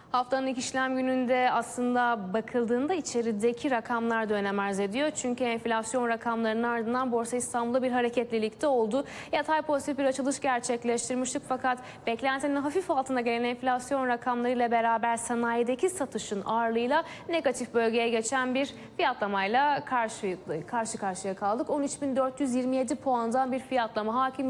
Haftanın ilk işlem gününde aslında bakıldığında içerideki rakamlar da önem arz ediyor. Çünkü enflasyon rakamlarının ardından Borsa İstanbul'da bir hareketlilikte oldu. Yatay pozitif bir açılış gerçekleştirmiştik fakat beklentinin hafif altına gelen enflasyon rakamlarıyla beraber sanayideki satışın ağırlığıyla negatif bölgeye geçen bir fiyatlamayla karşı karşıya kaldık. 13.427 puandan bir fiyatlama hakim,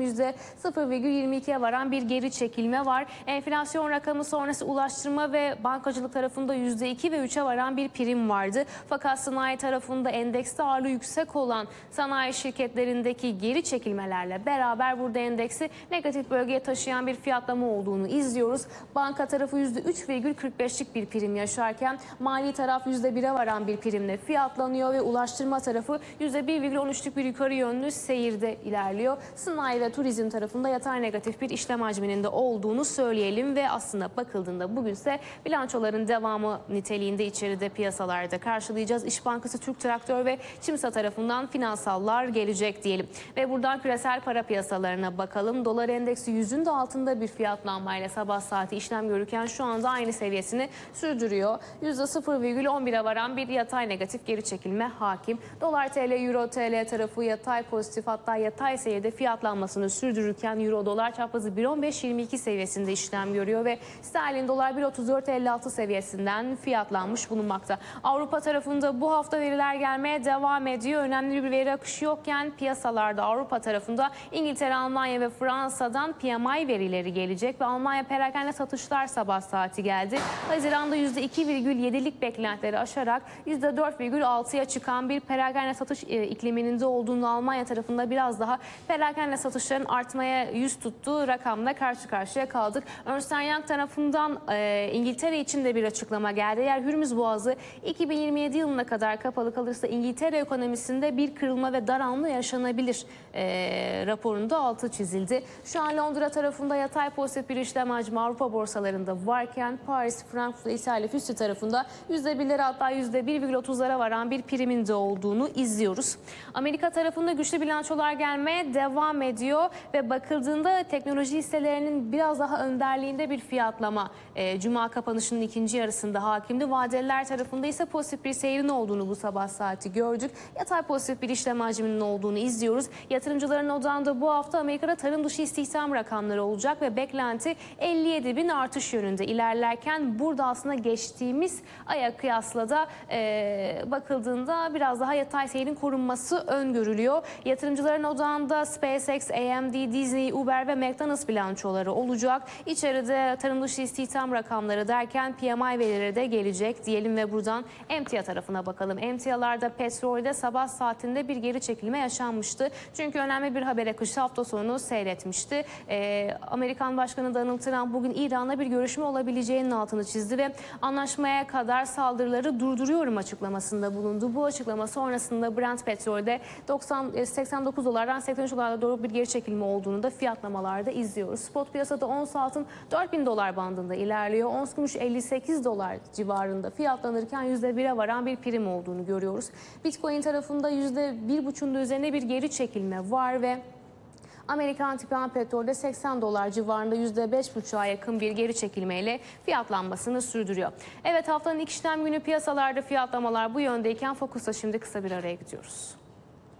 %0,22'ye varan bir geri çekilme var. Enflasyon rakamı sonrası ulaştırma ve bankacılık tarafında %2 ve 3'e varan bir prim vardı. Fakat sanayi tarafında endekste ağırlığı yüksek olan sanayi şirketlerindeki geri çekilmelerle beraber burada endeksi negatif bölgeye taşıyan bir fiyatlama olduğunu izliyoruz. Banka tarafı %3,45'lik bir prim yaşarken mali taraf %1'e varan bir primle fiyatlanıyor ve ulaştırma tarafı %1,13'lük bir yukarı yönlü seyirde ilerliyor. Sanayi ve turizm tarafında yatay negatif bir işlem hacminin de olduğunu söyleyelim ve aslında bakıldığında bugünse bilançoların devamı niteliğinde içeride piyasalarda karşılayacağız. İş Bankası, Türk Traktör ve Çimsa tarafından finansallar gelecek diyelim. Ve buradan küresel para piyasalarına bakalım. Dolar endeksi 100'ün de altında bir fiyatlanmayla sabah saati işlem görürken şu anda aynı seviyesini sürdürüyor. %0,11'e varan bir yatay negatif geri çekilme hakim. Dolar TL, Euro TL tarafı yatay pozitif, hatta yatay seyirde fiyatlanmasını sürdürürken Euro dolar çaprazı 1.1522 seviyesinde işlem görüyor ve sterlin dolar 1.3456 seviyesinden fiyatlanmış bulunmakta. Avrupa tarafında bu hafta veriler gelmeye devam ediyor. Önemli bir veri akışı yokken piyasalarda Avrupa tarafında İngiltere, Almanya ve Fransa'dan PMI verileri gelecek ve Almanya perakende satışlar sabah saati geldi. Haziran'da %2,7'lik beklentileri aşarak %4,6'ya çıkan bir perakende satış ikliminin de olduğunu Almanya tarafında biraz daha perakende satışların artmaya yüz tuttuğu rakamla karşı karşıya kaldık. Ernst Young tarafından İngiltere için de bir açıklama geldi. Eğer Hürmüz Boğazı 2027 yılına kadar kapalı kalırsa İngiltere ekonomisinde bir kırılma ve daralma yaşanabilir raporunda altı çizildi. Şu an Londra tarafında yatay pozitif bir işlem hacmi Avrupa borsalarında varken Paris, Frankfurt, İtalya, FTSE tarafında %1'lere hatta %1,30'lara varan bir primin de olduğunu izliyoruz. Amerika tarafında güçlü bilançolar gelmeye devam ediyor ve bakıldığında teknoloji hisselerinin biraz daha önderliğinde bir fiyatlama Cuma kapanışının ikinci yarısında hakimdi. Vadeliler tarafında ise pozitif bir seyrin olduğunu bu sabah saati gördük. Yatay pozitif bir işlem hacminin olduğunu izliyoruz. Yatırımcıların odağında bu hafta Amerika'da tarım dışı istihdam rakamları olacak ve beklenti 57 bin artış yönünde ilerlerken burada aslında geçtiğimiz aya kıyasla da bakıldığında biraz daha yatay seyrin korunması öngörülüyor. Yatırımcıların odağında SpaceX, AMD, Disney, Uber ve McDonald's bilançoları olacak. İçeride tarım dışı istihdam rakamları derken PMI verileri de gelecek diyelim ve buradan emtia tarafına bakalım. Emtialarda petrolde sabah saatinde bir geri çekilme yaşanmıştı. Çünkü önemli bir haber akışı hafta sonu seyretmişti. Amerikan Başkanı Donald Trump bugün İran'la bir görüşme olabileceğinin altını çizdi ve anlaşmaya kadar saldırıları durduruyorum açıklamasında bulundu. Bu açıklama sonrasında Brent petrolde 89 dolardan 83 dolara doğru bir geri çekilme olduğunu da fiyatlamalarda izliyoruz. Spot piyasada ons altın 4000 dolar bandında ilerliyor. Ons gümüş 58 dolar civarında fiyatlanırken %1'e varan bir prim olduğunu görüyoruz. Bitcoin tarafında %1,5'un üzerine bir geri çekilme var ve Amerikan tipi petrolde 80 dolar civarında %5,5'a yakın bir geri çekilmeyle fiyatlanmasını sürdürüyor. Evet, haftanın ilk işlem günü piyasalarda fiyatlamalar bu yöndeyken Fokus'ta şimdi kısa bir araya gidiyoruz.